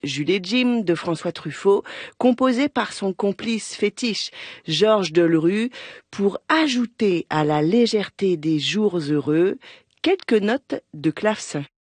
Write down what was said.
Jules et Jim de François Truffaut, composé par son complice fétiche Georges Delerue, pour ajouter à la légèreté des jours heureux quelques notes de clavecin.